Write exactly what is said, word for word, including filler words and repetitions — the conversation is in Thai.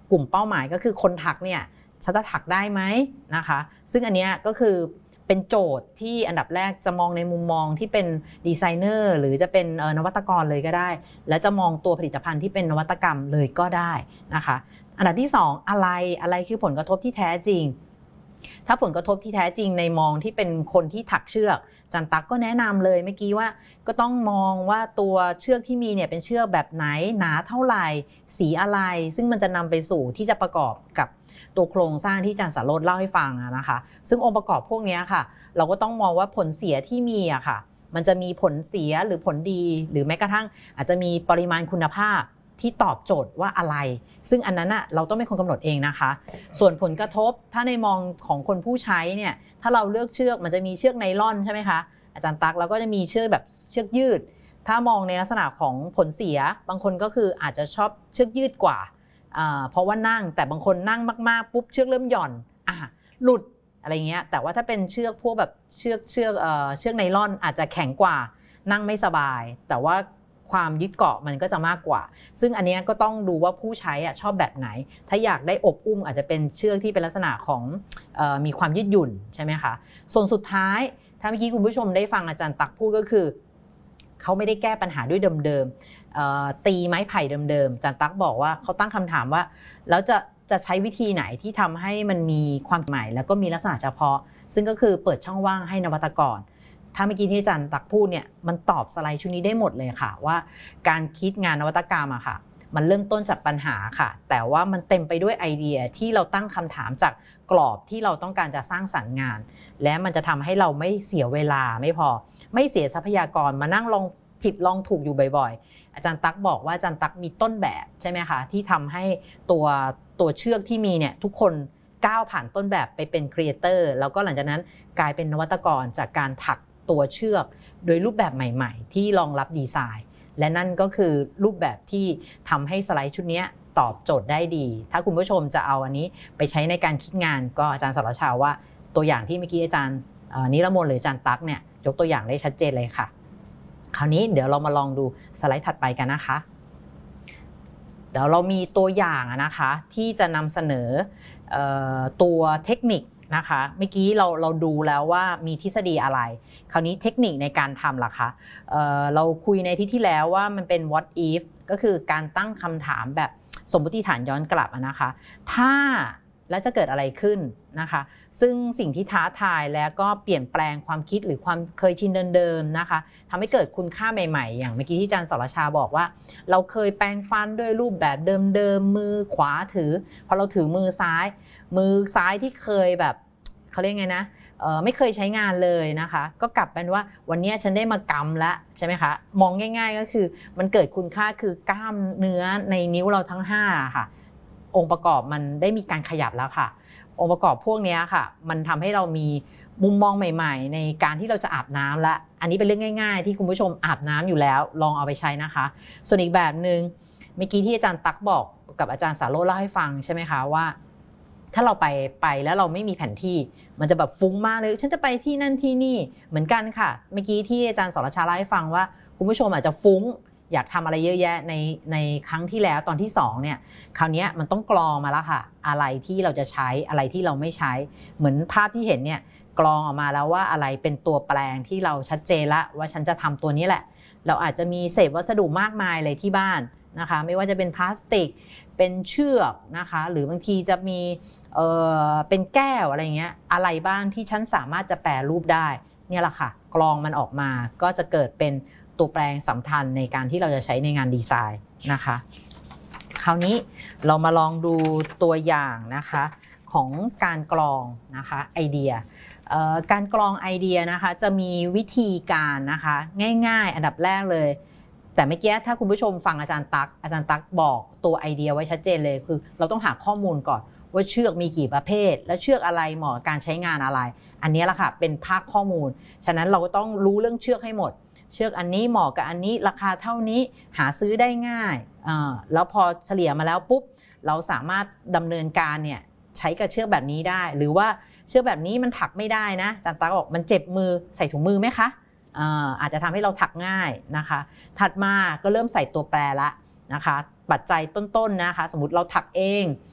กลุ่มเป้าหมายก็คือคนถักเนี่ยฉันจะถักได้ไหมนะคะซึ่งอันนี้ก็คือเป็นโจทย์ที่อันดับแรกจะมองในมุมมองที่เป็นดีไซเนอร์หรือจะเป็นนวัตกรเลยก็ได้และจะมองตัวผลิตภัณฑ์ที่เป็นนวัตกรรมเลยก็ได้นะคะอันดับที่สองอะไรอะไรคือผลกระทบที่แท้จริงถ้าผลกระทบที่แท้จริงในมองที่เป็นคนที่ถักเชือกจันตักก็แนะนำเลยเมื่อกี้ว่าก็ต้องมองว่าตัวเชือกที่มีเนี่ยเป็นเชือกแบบไหนหนาเท่าไหร่สีอะไรซึ่งมันจะนำไปสู่ที่จะประกอบกับตัวโครงสร้างที่อาจารย์สารโรจน์เล่าให้ฟังนะคะซึ่งองค์ประกอบพวกนี้ค่ะเราก็ต้องมองว่าผลเสียที่มีอะค่ะมันจะมีผลเสียหรือผลดีหรือแม้กระทั่งอาจจะมีปริมาณคุณภาพที่ตอบโจทย์ว่าอะไรซึ่งอันนั้นอะเราต้องเป็นคนกำหนดเองนะคะส่วนผลกระทบถ้าในมองของคนผู้ใช้เนี่ยถ้าเราเลือกเชือกมันจะมีเชือกไนล่อนใช่ไหมคะอาจารย์ตั๊กแล้วก็จะมีเชือกแบบเชือกยืดถ้ามองในลักษณะของผลเสียบางคนก็คืออาจจะชอบเชือกยืดกว่าเพราะว่านั่งแต่บางคนนั่งมากๆปุ๊บเชือกเริ่มหย่อนอ่ะหลุดอะไรเงี้ยแต่ว่าถ้าเป็นเชือกพวกแบบเชือกเชือกเอ่อเชือกไนล่อนอาจจะแข็งกว่านั่งไม่สบายแต่ว่าความยึดเกาะมันก็จะมากกว่าซึ่งอันนี้ก็ต้องดูว่าผู้ใช้ชอบแบบไหนถ้าอยากได้อบอุ้มอาจจะเป็นเชือกที่เป็นลักษณะของเอ่อมีความยืดหยุ่นใช่ไหมคะส่วนสุดท้ายถ้าเมื่อกี้คุณผู้ชมได้ฟังอาจารย์ตักพูดก็คือเขาไม่ได้แก้ปัญหาด้วยเดิมๆตีไม้ไผ่เดิมๆอาจารย์ตักบอกว่าเขาตั้งคำถามว่าแล้วจะจะใช้วิธีไหนที่ทำให้มันมีความใหม่แล้วก็มีลักษณะเฉพาะซึ่งก็คือเปิดช่องว่างให้นวัตกรถ้าเมื่อกี้ที่อาจารย์ตักพูดเนี่ยมันตอบสไลด์ชุดนี้ได้หมดเลยค่ะว่าการคิดงานนวัตกรรมอะค่ะมันเริ่มต้นจากปัญหาค่ะแต่ว่ามันเต็มไปด้วยไอเดียที่เราตั้งคำถามจากกรอบที่เราต้องการจะสร้างสรรค์งานและมันจะทำให้เราไม่เสียเวลาไม่พอไม่เสียทรัพยากรมานั่งลองผิดลองถูกอยู่บ่อยๆอาจารย์ตักบอกว่าอาจารย์ตักมีต้นแบบใช่ไหมคะที่ทำให้ตัวตัวเชือกที่มีเนี่ยทุกคนก้าวผ่านต้นแบบไปเป็นครีเอเตอร์แล้วก็หลังจากนั้นกลายเป็นนวัตกรจากการถักตัวเชือกโดยรูปแบบใหม่ๆที่รองรับดีไซน์และนั่นก็คือรูปแบบที่ทำให้สไลด์ชุดนี้ตอบโจทย์ได้ดีถ้าคุณผู้ชมจะเอาอันนี้ไปใช้ในการคิดงานก็อาจารย์สรชาว่าตัวอย่างที่เมื่อกี้อาจารย์นิรมนหรืออาจารย์ตั๊กเนี่ยยกตัวอย่างได้ชัดเจนเลยค่ะคราวนี้เดี๋ยวเรามาลองดูสไลด์ถัดไปกันนะคะเดี๋ยวเรามีตัวอย่างนะคะที่จะนำเสนอตัวเทคนิคนะคะเมื่อกี้เราเราดูแล้วว่ามีทฤษฎีอะไรคราวนี้เทคนิคในการทำล่ะคะ เอ่อ เราคุยในที่ที่แล้วว่ามันเป็น what if ก็คือการตั้งคำถามแบบสมมติฐานย้อนกลับนะคะถ้าแล้วจะเกิดอะไรขึ้นนะคะซึ่งสิ่งที่ท้าทายแล้วก็เปลี่ยนแปลงความคิดหรือความเคยชินเดิมๆนะคะทำให้เกิดคุณค่าใหม่ๆอย่างเมื่อกี้ที่อาจารย์สรชาบอกว่าเราเคยแปรงฟันด้วยรูปแบบเดิมๆมือขวาถือพอเราถือมือซ้ายมือซ้ายที่เคยแบบเขาเรียกไงนะไม่เคยใช้งานเลยนะคะก็กลับเป็นว่าวันนี้ฉันได้มากำแล้วใช่ไหมคะมองง่ายๆก็คือมันเกิดคุณค่าคือกล้ามเนื้อในนิ้วเราทั้งห้าค่ะองค์ประกอบมันได้มีการขยับแล้วค่ะองค์ประกอบพวกนี้ค่ะมันทำให้เรามีมุมมองใหม่ๆในการที่เราจะอาบน้ำและอันนี้เป็นเรื่องง่ายๆที่คุณผู้ชมอาบน้ำอยู่แล้วลองเอาไปใช้นะคะส่วนอีกแบบหนึ่งเมื่อกี้ที่อาจารย์ตั๊กบอกกับอาจารย์สารโรจน์เล่าให้ฟังใช่ไหมคะว่าถ้าเราไปไปแล้วเราไม่มีแผนที่มันจะแบบฟุ้งมากเลยฉันจะไปที่นั่นที่นี่เหมือนกันค่ะเมื่อกี้ที่อาจารย์สรชาเล่าให้ฟังว่าคุณผู้ชมอาจจะฟุ้งอยากทำอะไรเยอะแยะในในครั้งที่แล้วตอนที่สองเนี่ยคราวนี้มันต้องกรองมาแล้วค่ะอะไรที่เราจะใช้อะไรที่เราไม่ใช้เหมือนภาพที่เห็นเนี่ยกรองออกมาแล้วว่าอะไรเป็นตัวแปลงที่เราชัดเจนละว่าฉันจะทำตัวนี้แหละเราอาจจะมีเศษวัสดุมากมายเลยที่บ้านนะคะไม่ว่าจะเป็นพลาสติกเป็นเชือกนะคะหรือบางทีจะมีเอ่อเป็นแก้วอะไรเงี้ยอะไรบ้างที่ฉันสามารถจะแปรรูปได้เนี่ยแหละค่ะกรองมันออกมาก็จะเกิดเป็นตัวแปลงสำคัญในการที่เราจะใช้ในงานดีไซน์นะคะคราวนี้เรามาลองดูตัวอย่างนะคะของการกรองนะคะไอเดียการกรองไอเดียนะคะจะมีวิธีการนะคะง่ายๆอันดับแรกเลยแต่เมื่อกี้ถ้าคุณผู้ชมฟังอาจารย์ตั๊กอาจารย์ตั๊กบอกตัวไอเดียไว้ชัดเจนเลยคือเราต้องหาข้อมูลก่อนว่าเชือกมีกี่ประเภทและเชือกอะไรเหมาะการใช้งานอะไรอันนี้แหละค่ะเป็นภาคข้อมูลฉะนั้นเราก็ต้องรู้เรื่องเชือกให้หมดเชือกอันนี้เหมาะกับอันนี้ราคาเท่านี้หาซื้อได้ง่ายแล้วพอเฉลี่ยมาแล้วปุ๊บเราสามารถดำเนินการเนี่ยใช้กับเชือกแบบนี้ได้หรือว่าเชือกแบบนี้มันถักไม่ได้นะอาจารย์ตั๊กบอกมันเจ็บมือใส่ถุงมือไหมคะอาจจะทำให้เราถักง่ายนะคะถัดมาก็เริ่มใส่ตัวแปรละนะคะปัจจัยต้นๆนะคะสมมติเราถักเอง